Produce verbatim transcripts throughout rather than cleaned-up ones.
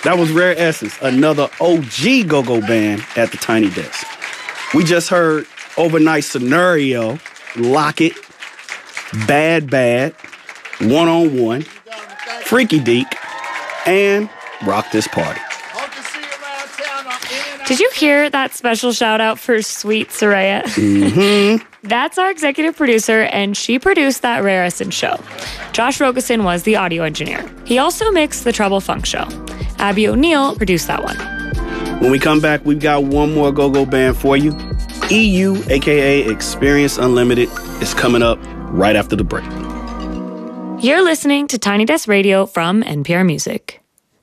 That was Rare Essence, another O G go-go band at the Tiny Desk. We just heard Overnight Scenario, Lock It, Bad Bad, One on One, Freaky Deek, and Rock This Party. Did you hear that special shout out for Sweet Soraya? Mm-hmm. That's our executive producer, and she produced that Rare Essence show. Josh Rogosin was the audio engineer. He also mixed the Treble Funk show. Abby O'Neill produced that one. When we come back, we've got one more go-go band for you. E U, a k a. Experience Unlimited, is coming up right after the break. You're listening to Tiny Desk Radio from N P R Music.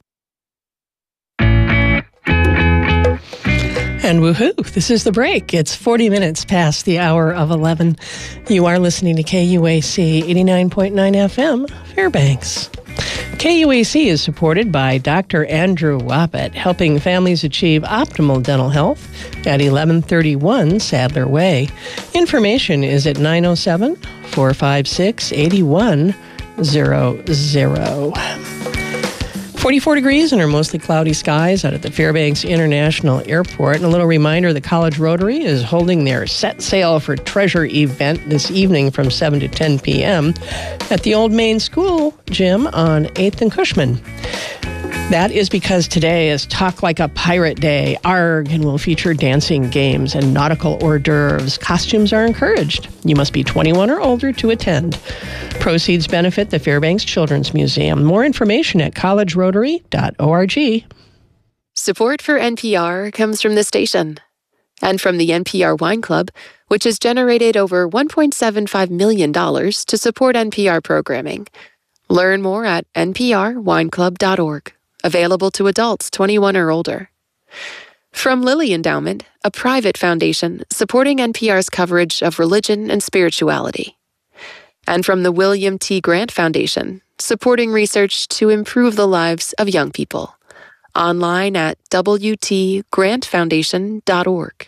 And woohoo, this is the break. It's forty minutes past the hour of eleven. You are listening to K U A C eighty-nine point nine F M, Fairbanks. K U A C is supported by Doctor Andrew Wappett, helping families achieve optimal dental health at eleven thirty-one Sadler Way. Information is at nine oh seven, four five six, eight one zero zero. forty-four degrees under mostly cloudy skies out at the Fairbanks International Airport. And a little reminder, the College Rotary is holding their Set Sail for Treasure event this evening from seven to ten p.m. at the Old Main School Gym on eighth and Cushman. That is because today is Talk Like a Pirate Day, ARG, and will feature dancing games and nautical hors d'oeuvres. Costumes are encouraged. You must be twenty-one or older to attend. Proceeds benefit the Fairbanks Children's Museum. More information at college rotary dot org. Support for N P R comes from the station and from the N P R Wine Club, which has generated over one point seven five million dollars to support N P R programming. Learn more at n p r wine club dot org. Available to adults twenty-one or older. From Lilly Endowment, a private foundation supporting N P R's coverage of religion and spirituality. And from the William T. Grant Foundation, supporting research to improve the lives of young people. Online at w t grant foundation dot org.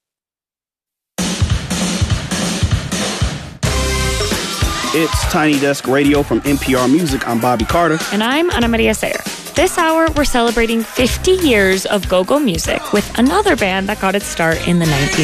It's Tiny Desk Radio from N P R Music. I'm Bobby Carter. And I'm Ana Maria Sayer. This hour, we're celebrating fifty years of go-go music with another band that got its start in the nineteen